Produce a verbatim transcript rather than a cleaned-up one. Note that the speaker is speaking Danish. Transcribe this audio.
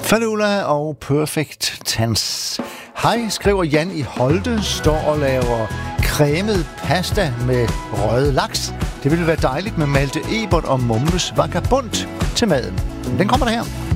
Falula og Perfect Tense. Hej, skriver Jan i Holte, står og laver cremet pasta med røget laks. Det ville være dejligt med Malte Ebert og Mumles Vagabond til maden. Den kommer der her.